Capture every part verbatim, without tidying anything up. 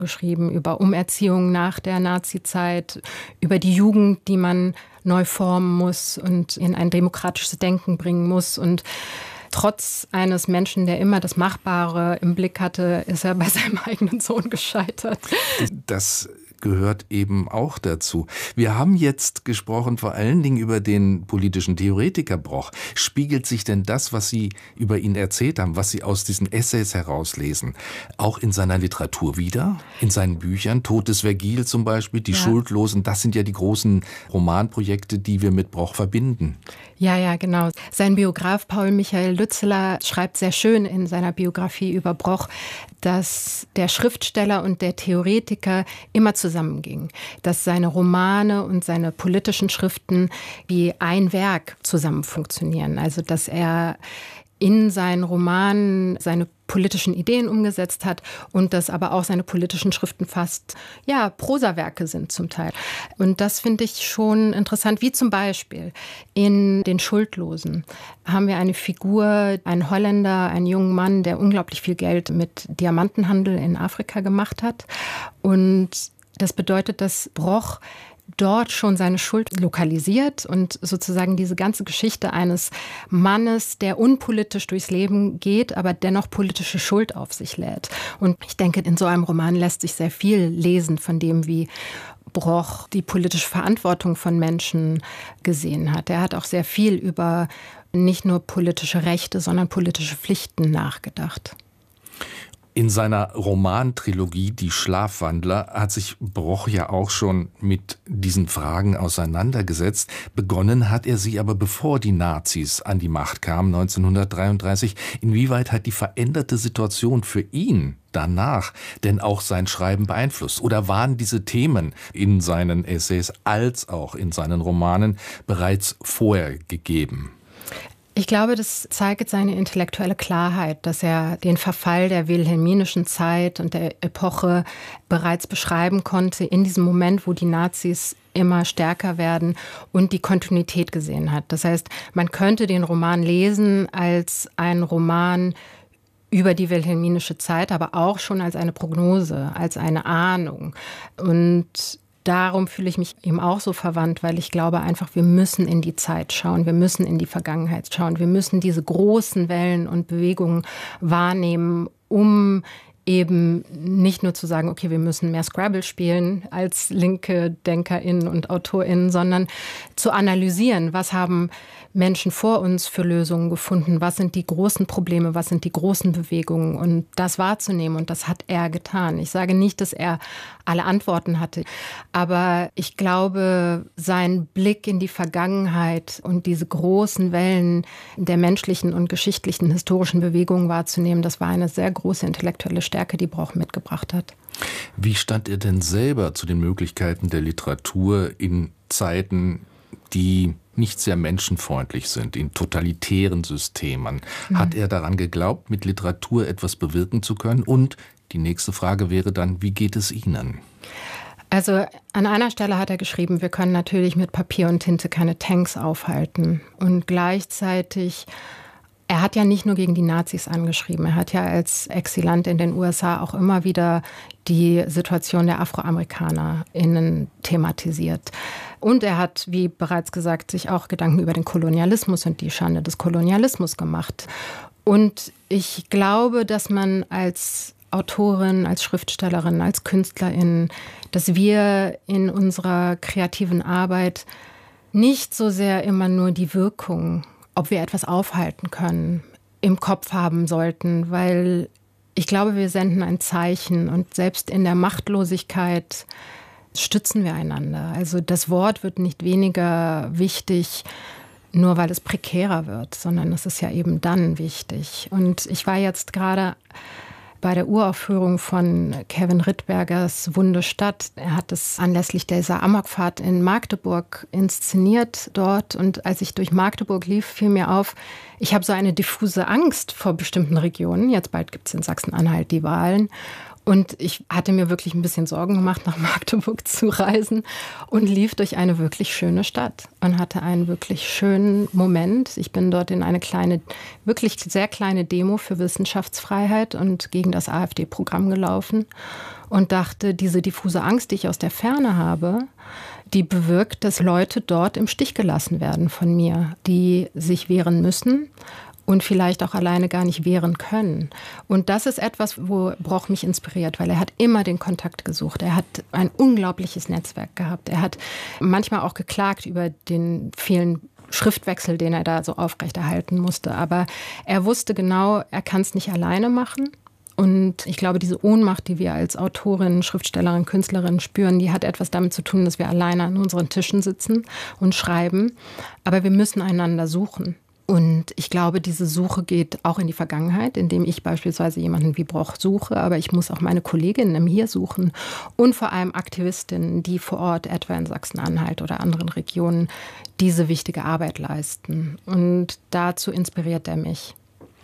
geschrieben über Umerziehung nach der Nazizeit, über die Jugend, die man neu formen muss und in ein demokratisches Denken bringen muss. Und trotz eines Menschen, der immer das Machbare im Blick hatte, ist er bei seinem eigenen Sohn gescheitert. Das gehört eben auch dazu. Wir haben jetzt gesprochen vor allen Dingen über den politischen Theoretiker Broch. Spiegelt sich denn das, was Sie über ihn erzählt haben, was Sie aus diesen Essays herauslesen, auch in seiner Literatur wider? In seinen Büchern? Tod des Vergil zum Beispiel, Die ja. Schuldlosen, das sind ja die großen Romanprojekte, die wir mit Broch verbinden. Ja, ja, genau. Sein Biograf Paul Michael Lützeler schreibt sehr schön in seiner Biografie über Broch, dass der Schriftsteller und der Theoretiker immer zusammengingen, dass seine Romane und seine politischen Schriften wie ein Werk zusammen funktionieren. Also dass er in seinen Romanen seine politischen Ideen umgesetzt hat und dass aber auch seine politischen Schriften fast, ja, Prosawerke sind zum Teil. Und das finde ich schon interessant, wie zum Beispiel in Den Schuldlosen haben wir eine Figur, einen Holländer, einen jungen Mann, der unglaublich viel Geld mit Diamantenhandel in Afrika gemacht hat. Und das bedeutet, dass Broch dort schon seine Schuld lokalisiert und sozusagen diese ganze Geschichte eines Mannes, der unpolitisch durchs Leben geht, aber dennoch politische Schuld auf sich lädt. Und ich denke, in so einem Roman lässt sich sehr viel lesen von dem, wie Broch die politische Verantwortung von Menschen gesehen hat. Er hat auch sehr viel über nicht nur politische Rechte, sondern politische Pflichten nachgedacht. In seiner Romantrilogie Die Schlafwandler hat sich Broch ja auch schon mit diesen Fragen auseinandergesetzt. Begonnen hat er sie aber bevor die Nazis an die Macht kamen, neunzehnhundertdreiunddreißig. Inwieweit hat die veränderte Situation für ihn danach denn auch sein Schreiben beeinflusst? Oder waren diese Themen in seinen Essays als auch in seinen Romanen bereits vorher gegeben? Ich glaube, das zeigt seine intellektuelle Klarheit, dass er den Verfall der wilhelminischen Zeit und der Epoche bereits beschreiben konnte, in diesem Moment, wo die Nazis immer stärker werden und die Kontinuität gesehen hat. Das heißt, man könnte den Roman lesen als einen Roman über die wilhelminische Zeit, aber auch schon als eine Prognose, als eine Ahnung. Und darum fühle ich mich eben auch so verwandt, weil ich glaube einfach, wir müssen in die Zeit schauen, wir müssen in die Vergangenheit schauen, wir müssen diese großen Wellen und Bewegungen wahrnehmen, um eben nicht nur zu sagen, okay, wir müssen mehr Scrabble spielen als linke DenkerInnen und AutorInnen, sondern zu analysieren, was haben Menschen vor uns für Lösungen gefunden, was sind die großen Probleme, was sind die großen Bewegungen und das wahrzunehmen und das hat er getan. Ich sage nicht, dass er alle Antworten hatte, aber ich glaube, sein Blick in die Vergangenheit und diese großen Wellen der menschlichen und geschichtlichen historischen Bewegungen wahrzunehmen, das war eine sehr große intellektuelle Stärke, die Broch mitgebracht hat. Wie stand er denn selber zu den Möglichkeiten der Literatur in Zeiten, die nicht sehr menschenfreundlich sind, in totalitären Systemen? Mhm. Hat er daran geglaubt, mit Literatur etwas bewirken zu können? Und die nächste Frage wäre dann, wie geht es Ihnen? Also an einer Stelle hat er geschrieben, wir können natürlich mit Papier und Tinte keine Tanks aufhalten. Und gleichzeitig, er hat ja nicht nur gegen die Nazis angeschrieben, er hat ja als Exilant in den U S A auch immer wieder die Situation der AfroamerikanerInnen thematisiert. Und er hat, wie bereits gesagt, sich auch Gedanken über den Kolonialismus und die Schande des Kolonialismus gemacht. Und ich glaube, dass man als Autorin, als Schriftstellerin, als Künstlerin, dass wir in unserer kreativen Arbeit nicht so sehr immer nur die Wirkung, ob wir etwas aufhalten können, im Kopf haben sollten, weil ich glaube, wir senden ein Zeichen und selbst in der Machtlosigkeit stützen wir einander. Also das Wort wird nicht weniger wichtig, nur weil es prekärer wird, sondern es ist ja eben dann wichtig. Und ich war jetzt gerade bei der Uraufführung von Kevin Rittbergers Wunde Stadt. Er hat es anlässlich dieser Amokfahrt in Magdeburg inszeniert dort. Und als ich durch Magdeburg lief, fiel mir auf, ich habe so eine diffuse Angst vor bestimmten Regionen. Jetzt bald gibt es in Sachsen-Anhalt die Wahlen. Und ich hatte mir wirklich ein bisschen Sorgen gemacht, nach Magdeburg zu reisen und lief durch eine wirklich schöne Stadt und hatte einen wirklich schönen Moment. Ich bin dort in eine kleine, wirklich sehr kleine Demo für Wissenschaftsfreiheit und gegen das AfD-Programm gelaufen und dachte, diese diffuse Angst, die ich aus der Ferne habe, die bewirkt, dass Leute dort im Stich gelassen werden von mir, die sich wehren müssen und vielleicht auch alleine gar nicht wehren können. Und das ist etwas, wo Broch mich inspiriert, weil er hat immer den Kontakt gesucht. Er hat ein unglaubliches Netzwerk gehabt. Er hat manchmal auch geklagt über den vielen Schriftwechsel, den er da so aufrechterhalten musste. Aber er wusste genau, er kann es nicht alleine machen. Und ich glaube, diese Ohnmacht, die wir als Autorin, Schriftstellerin, Künstlerin spüren, die hat etwas damit zu tun, dass wir alleine an unseren Tischen sitzen und schreiben. Aber wir müssen einander suchen. Und ich glaube, diese Suche geht auch in die Vergangenheit, indem ich beispielsweise jemanden wie Broch suche, aber ich muss auch meine Kolleginnen im Hier suchen und vor allem Aktivistinnen, die vor Ort, etwa in Sachsen-Anhalt oder anderen Regionen, diese wichtige Arbeit leisten. Und dazu inspiriert er mich.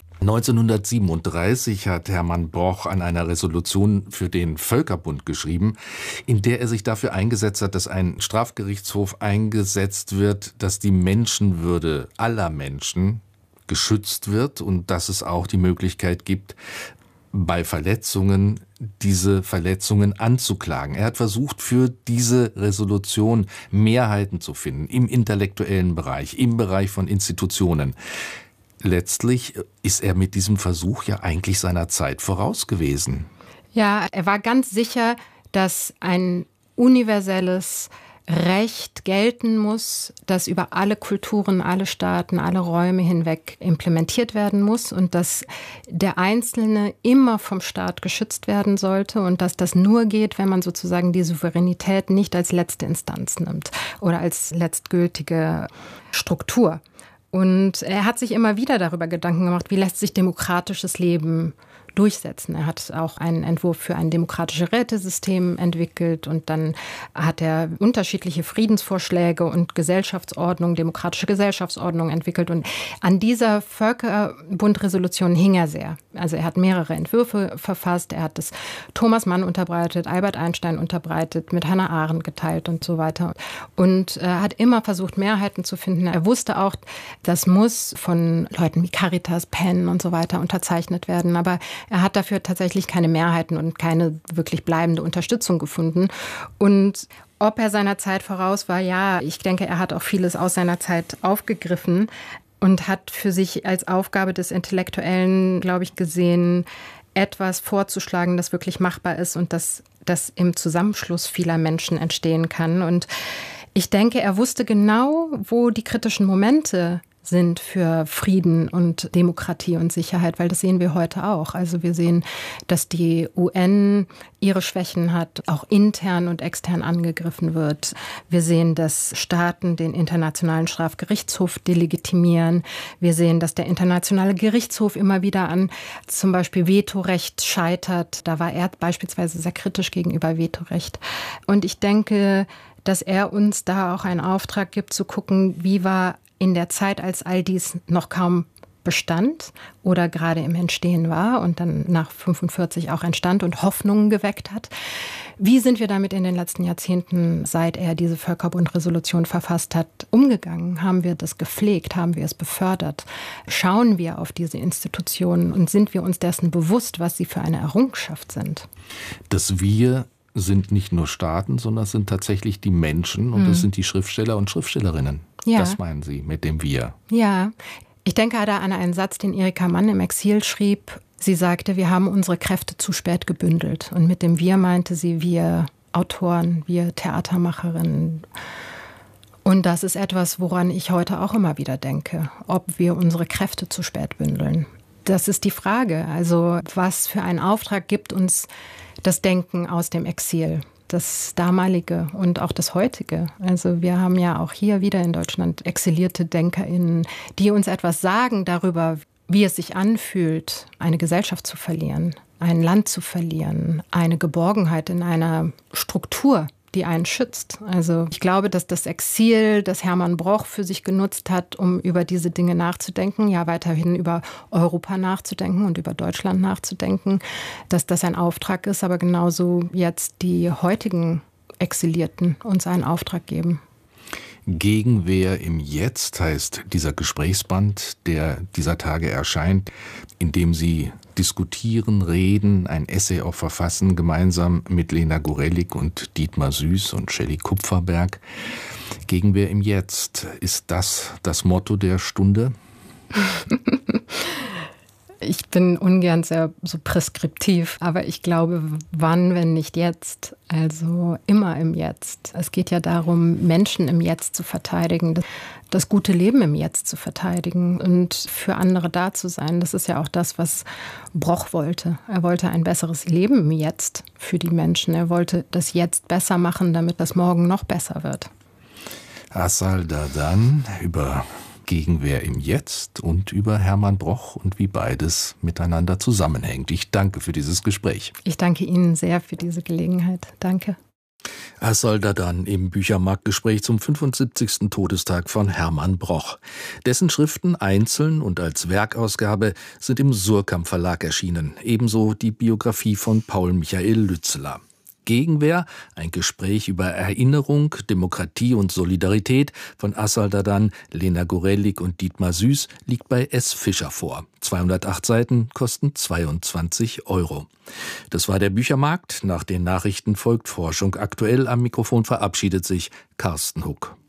neunzehnhundertsiebenunddreißig hat Hermann Broch an einer Resolution für den Völkerbund geschrieben, in der er sich dafür eingesetzt hat, dass ein Strafgerichtshof eingesetzt wird, dass die Menschenwürde aller Menschen geschützt wird und dass es auch die Möglichkeit gibt, bei Verletzungen diese Verletzungen anzuklagen. Er hat versucht, für diese Resolution Mehrheiten zu finden, im intellektuellen Bereich, im Bereich von Institutionen. Letztlich ist er mit diesem Versuch ja eigentlich seiner Zeit voraus gewesen. Ja, er war ganz sicher, dass ein universelles Recht gelten muss, das über alle Kulturen, alle Staaten, alle Räume hinweg implementiert werden muss und dass der Einzelne immer vom Staat geschützt werden sollte und dass das nur geht, wenn man sozusagen die Souveränität nicht als letzte Instanz nimmt oder als letztgültige Struktur. Und er hat sich immer wieder darüber Gedanken gemacht, wie lässt sich demokratisches Leben durchsetzen. Er hat auch einen Entwurf für ein demokratisches Rätesystem entwickelt und dann hat er unterschiedliche Friedensvorschläge und Gesellschaftsordnung, demokratische Gesellschaftsordnung entwickelt. Und an dieser Völkerbund-Resolution hing er sehr. Also er hat mehrere Entwürfe verfasst. Er hat das Thomas Mann unterbreitet, Albert Einstein unterbreitet, mit Hannah Arendt geteilt und so weiter. Und er hat immer versucht, Mehrheiten zu finden. Er wusste auch, das muss von Leuten wie Caritas, Penn und so weiter unterzeichnet werden. Aber er hat dafür tatsächlich keine Mehrheiten und keine wirklich bleibende Unterstützung gefunden. Und ob er seiner Zeit voraus war, ja, ich denke, er hat auch vieles aus seiner Zeit aufgegriffen und hat für sich als Aufgabe des Intellektuellen, glaube ich, gesehen, etwas vorzuschlagen, das wirklich machbar ist und das, das im Zusammenschluss vieler Menschen entstehen kann. Und ich denke, er wusste genau, wo die kritischen Momente sind für Frieden und Demokratie und Sicherheit, weil das sehen wir heute auch. Also wir sehen, dass die U N ihre Schwächen hat, auch intern und extern angegriffen wird. Wir sehen, dass Staaten den Internationalen Strafgerichtshof delegitimieren. Wir sehen, dass der Internationale Gerichtshof immer wieder an zum Beispiel Vetorecht scheitert. Da war er beispielsweise sehr kritisch gegenüber Vetorecht. Und ich denke, dass er uns da auch einen Auftrag gibt, zu gucken, wie war in der Zeit, als all dies noch kaum bestand oder gerade im Entstehen war und dann nach fünfundvierzig auch entstand und Hoffnungen geweckt hat. Wie sind wir damit in den letzten Jahrzehnten, seit er diese Völkerbund-Resolution verfasst hat, umgegangen? Haben wir das gepflegt? Haben wir es befördert? Schauen wir auf diese Institutionen und sind wir uns dessen bewusst, was sie für eine Errungenschaft sind? Das Wir sind nicht nur Staaten, sondern es sind tatsächlich die Menschen und es hm. sind die Schriftsteller und Schriftstellerinnen. Ja. Das meinen Sie mit dem Wir? Ja, ich denke da an einen Satz, den Erika Mann im Exil schrieb. Sie sagte, wir haben unsere Kräfte zu spät gebündelt. Und mit dem Wir meinte sie wir Autoren, wir Theatermacherinnen. Und das ist etwas, woran ich heute auch immer wieder denke, ob wir unsere Kräfte zu spät bündeln. Das ist die Frage. Also was für einen Auftrag gibt uns das Denken aus dem Exil? Das damalige und auch das heutige. Also wir haben ja auch hier wieder in Deutschland exilierte DenkerInnen, die uns etwas sagen darüber, wie es sich anfühlt, eine Gesellschaft zu verlieren, ein Land zu verlieren, eine Geborgenheit in einer Struktur, die einen schützt. Also ich glaube, dass das Exil, das Hermann Broch für sich genutzt hat, um über diese Dinge nachzudenken, ja weiterhin über Europa nachzudenken und über Deutschland nachzudenken, dass das ein Auftrag ist, aber genauso jetzt die heutigen Exilierten uns einen Auftrag geben. Gegenwehr im Jetzt heißt dieser Gesprächsband, der dieser Tage erscheint, in dem Sie diskutieren, reden, ein Essay auch verfassen, gemeinsam mit Lena Gorelik und Dietmar Süß und Shelley Kupferberg. Gegenwehr im Jetzt, ist das das Motto der Stunde? Ich bin ungern sehr so preskriptiv, aber ich glaube, wann, wenn nicht jetzt? Also immer im Jetzt. Es geht ja darum, Menschen im Jetzt zu verteidigen, das gute Leben im Jetzt zu verteidigen und für andere da zu sein. Das ist ja auch das, was Broch wollte. Er wollte ein besseres Leben im Jetzt für die Menschen. Er wollte das Jetzt besser machen, damit das Morgen noch besser wird. Asal Dadan über Gegenwehr im Jetzt und über Hermann Broch und wie beides miteinander zusammenhängt. Ich danke für dieses Gespräch. Ich danke Ihnen sehr für diese Gelegenheit. Danke. Asal Dadan im Büchermarktgespräch zum fünfundsiebzigsten Todestag von Hermann Broch. Dessen Schriften einzeln und als Werkausgabe sind im Suhrkamp Verlag erschienen. Ebenso die Biografie von Paul Michael Lützeler. Gegenwehr, ein Gespräch über Erinnerung, Demokratie und Solidarität von Asal Dadan, Lena Gorelik und Dietmar Süß liegt bei S. Fischer vor. zweihundertacht Seiten kosten zweiundzwanzig Euro. Das war der Büchermarkt. Nach den Nachrichten folgt Forschung aktuell. Am Mikrofon verabschiedet sich Carsten Huck.